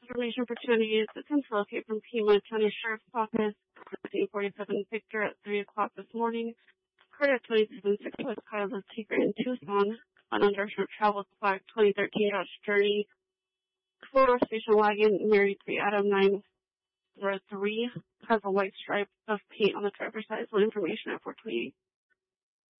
information opportunities. It's in locate from Piedmont County Sheriff's Office, 1547 Victor at 3 o'clock this morning. Current 27-6 West Kyle Tigre in Tucson. On undershort travel flag 2013 Dodge Journey. 4 station wagon, Mary 3 Adam 903 has a white stripe of paint on the driver's side. So information at 428.